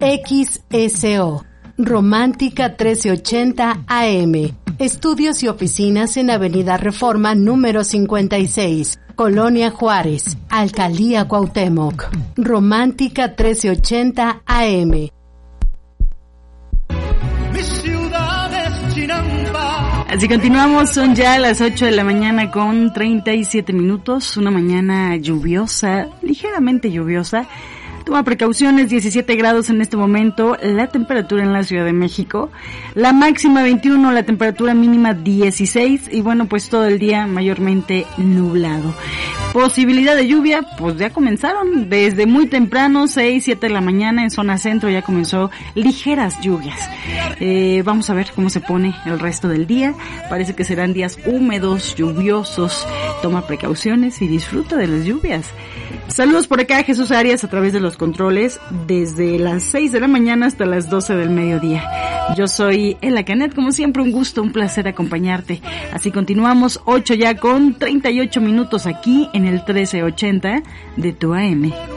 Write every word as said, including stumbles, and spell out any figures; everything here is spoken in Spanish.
X S O. Romántica trece ochenta A M. Estudios y oficinas en Avenida Reforma número cincuenta y seis, Colonia Juárez, Alcaldía Cuauhtémoc. Romántica trece ochenta A M. Así continuamos, son ya las ocho de la mañana con treinta y siete minutos, una mañana lluviosa, ligeramente lluviosa. Toma precauciones, diecisiete grados en este momento, la temperatura en la Ciudad de México, la máxima veintiuno, la temperatura mínima dieciséis y bueno, pues todo el día mayormente nublado. Posibilidad de lluvia, pues ya comenzaron desde muy temprano, seis, siete de la mañana en zona centro ya comenzó ligeras lluvias. Eh, vamos a ver cómo se pone el resto del día, parece que serán días húmedos, lluviosos, toma precauciones y disfruta de las lluvias. Saludos por acá, Jesús Arias, a través de los controles, desde las seis de la mañana hasta las doce del mediodía. Yo soy Ela Canet, como siempre un gusto, un placer acompañarte. Así continuamos, ocho ya con treinta y ocho minutos aquí en el trece ochenta de tu A M.